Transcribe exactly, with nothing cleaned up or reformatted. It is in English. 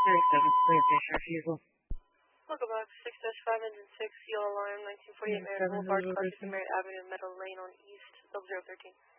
thirty-seven, clear patient refusal. Welcome back, six dash five hundred six, C L Alarm, nineteen forty-eight Marriott Boulevard, Clark, Marriott Avenue, Meadow Lane on East, double zero thirteen.